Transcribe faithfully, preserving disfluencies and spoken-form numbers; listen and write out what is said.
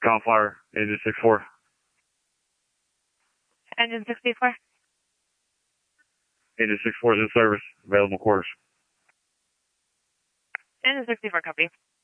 Confire, engine sixty-four. Engine sixty-four. Engine sixty-four is in service. Available quarters. Engine sixty-four, copy.